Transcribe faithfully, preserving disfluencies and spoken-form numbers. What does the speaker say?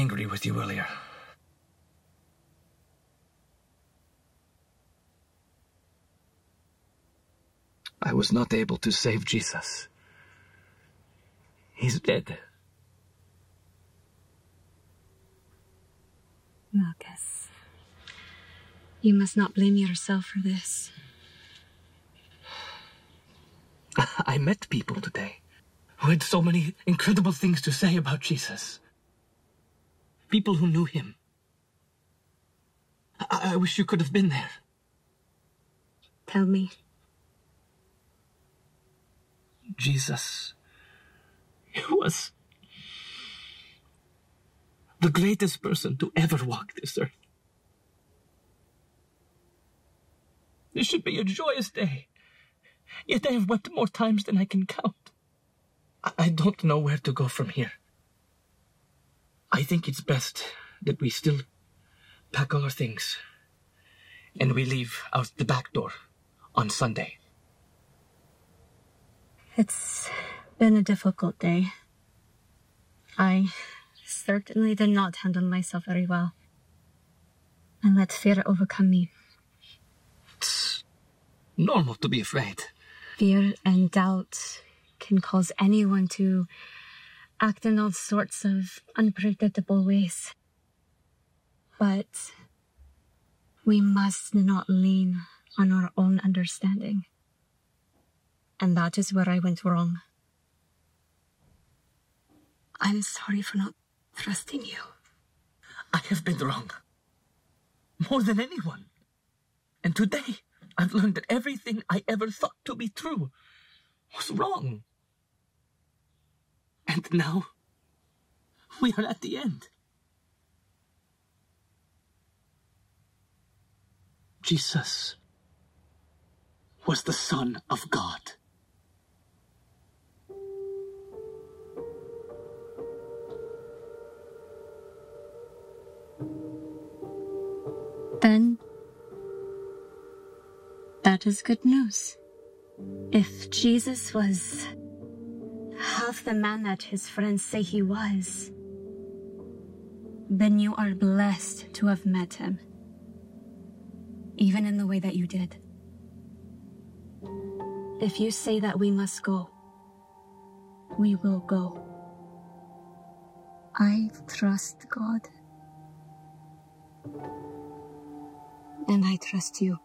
angry with you earlier. I was not able to save Jesus. He's dead. Marcus, you must not blame yourself for this. I met people today who had so many incredible things to say about Jesus. People who knew him. I, I wish you could have been there. Tell me. Jesus was the greatest person to ever walk this earth. This should be a joyous day. Yet I have wept more times than I can count. I, I don't know where to go from here. I think it's best that we still pack all our things and we leave out the back door on Sunday. It's been a difficult day. I certainly did not handle myself very well. I let fear overcome me. It's normal to be afraid. Fear and doubt can cause anyone to act in all sorts of unpredictable ways. But we must not lean on our own understanding. And that is where I went wrong. I'm sorry for not trusting you. I have been wrong. More than anyone. And today, I've learned that everything I ever thought to be true was wrong. And now, we are at the end. Jesus was the Son of God. Then, that is good news. If Jesus was half the man that his friends say he was, then you are blessed to have met him, even in the way that you did. If you say that we must go, we will go. I trust God. And I trust you.